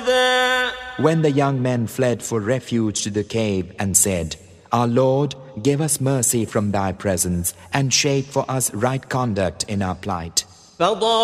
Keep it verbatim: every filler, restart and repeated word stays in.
رشدا. When the young men fled for refuge to the cave and said, Our Lord, give us mercy from thy presence and shape for us right conduct in our plight.